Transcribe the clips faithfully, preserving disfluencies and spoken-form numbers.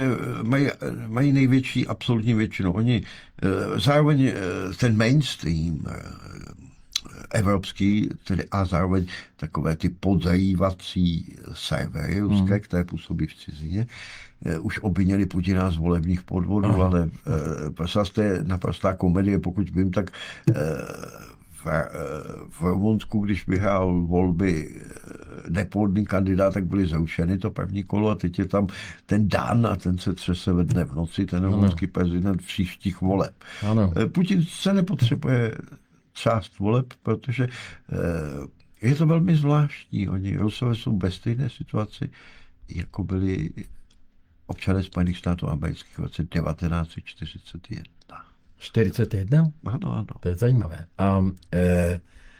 mají, mají největší absolutní většinu. Oni zároveň ten mainstream evropský, tedy a zároveň takové ty podzajívací servery ruské, hmm. které působí v cizině, už obvinili Putina z volebních podvodů, Aha. ale prosím, to je naprostá komedie, pokud vím, tak v, v Rumunsku, když vyhrál volby neplodný kandidát, tak byly zrušeny to první kolo a teď je tam ten Dan a ten se třese ve dne v noci, ten rumunský prezident příštích voleb. Ano. Putin se nepotřebuje část voleb, protože je to velmi zvláštní. Oni Rusové jsou ve stejné situaci, jako byli občané Spojených států amerických v roce devatenáct set čtyřicet jedna. čtyřicet jedna? Ano, ano. To je zajímavé. A e,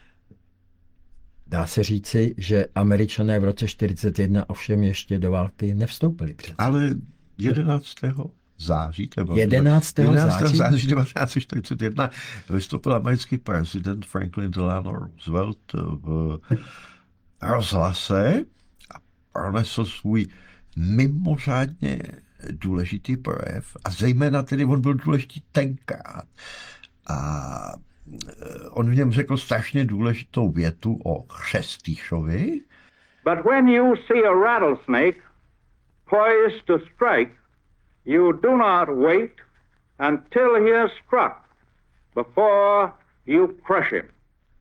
dá se říci, že Američané v roce čtyřicet jedna ovšem ještě do války nevstoupili. Před. Ale jedenáctého září, jedenáctého září devatenáct set čtyřicet jedna vystoupil americký prezident Franklin Delano Roosevelt v rozhlase a pronesl svůj mimořádně důležitý projev a zejména tedy on byl důležitý tenkrát. A on v něm řekl strašně důležitou větu o Chřestýšovi. But when you see a rattlesnake poised to strike, you do not wait until he is struck before you crush him.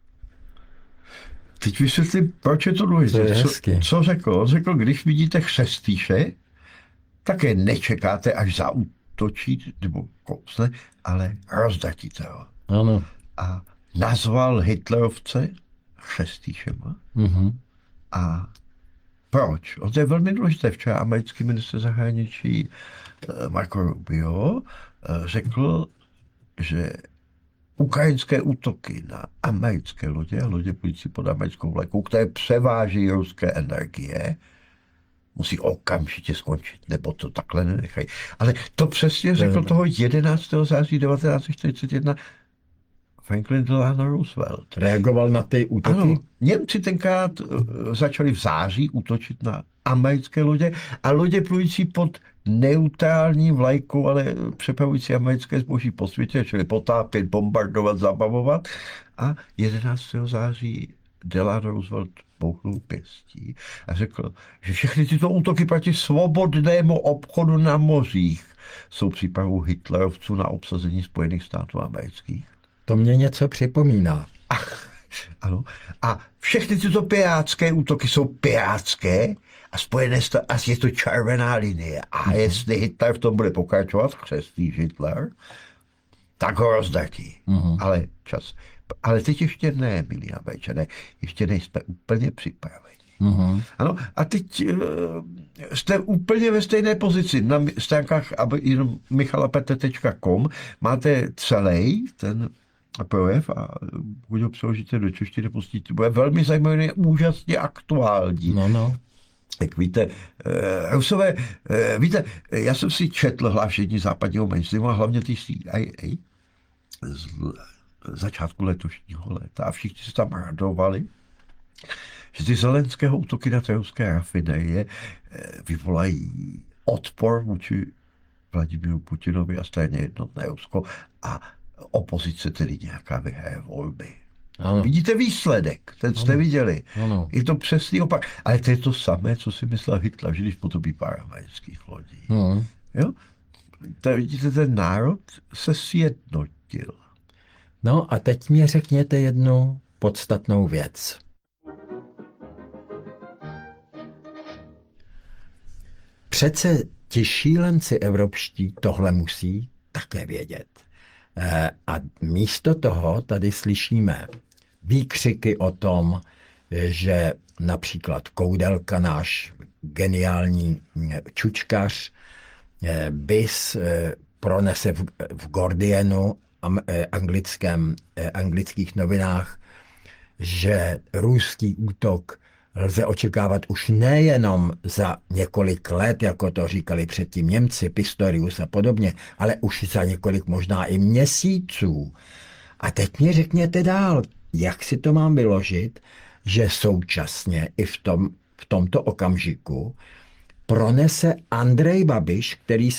Teď vysvětlím, proč je to důležité. Co, co řekl? On řekl, když vidíte Chřestýše, také nečekáte, až zaútočí nebo kousne, ale rozdatíte ho. Ano. A nazval Hitlerovce Chřestýšema. Mm-hmm. A proč? O to je velmi důležité. Včera americký ministr zahraničí Marco Rubio řekl, že ukrajinské útoky na americké lodě a lodě půjdící pod americkou vlajkou, které převáží ruské energie, musí okamžitě skončit, nebo to takhle nenechají. Ale to přesně řekl toho jedenáctého září devatenáct set čtyřicet jedna Franklin Delano Roosevelt. Reagoval na ty útoky? Ano, Němci tenkrát začali v září útočit na americké lodě a lodě plující pod neutrální vlajkou, ale přepravující americké zboží po světě, čili potápět, bombardovat, zabavovat. A jedenáctého září Delano Roosevelt bouchnul pěstí a řekl, že všechny tyto útoky proti svobodnému obchodu na mořích jsou přípravou hitlerovců na obsazení Spojených států amerických. To mě něco připomíná. Ach, ano. A všechny tyto pirátské útoky jsou pirátské a Spojené státy, a je to červená linie. A mm-hmm. jestli Hitler v tom bude pokračovat, křestí Hitler, tak ho rozdatí. Mm-hmm. Ale čas. Ale teď ještě ne, milí Američané, ještě nejsme úplně připraveni. Mm-hmm. Ano, a teď uh, jste úplně ve stejné pozici. Na stránkách michalapete tečka com máte celý ten projev a pokud ho přeložíte do češtiny, pustíte, bude velmi zajímavý, úžasně aktuální. No, no. Jak víte, uh, Rusové, uh, víte, já jsem si četl hlášení západního mainstreamu a hlavně ty C I A z začátku letošního léta a všichni se tam radovali, že ty zelenského útoky na ruské rafinerie vyvolají odpor vůči Vladimíru Putinovi a straně jednotné Rusko a opozice tedy nějaká vyhraje volby. Ano. Vidíte výsledek, ten jste ano. viděli. Ano. Je to přesný opak. Ale to je to samé, co si myslel Hitler, že když potopí pár amerických lodí. Ano. Jo? To, vidíte, ten národ se sjednotil. No a teď mi řekněte jednu podstatnou věc. Přece ti šílenci evropští tohle musí také vědět. A místo toho tady slyšíme výkřiky o tom, že například Koudelka, náš geniální čučkař, bis pronese v, v Guardianu, anglickém, anglických novinách, že ruský útok lze očekávat už nejenom za několik let, jako to říkali předtím Němci, Pistorius a podobně, ale už za několik možná i měsíců. A teď mě řekněte dál, jak si to mám vyložit, že současně i v, tom, v tomto okamžiku pronese Andrej Babiš, který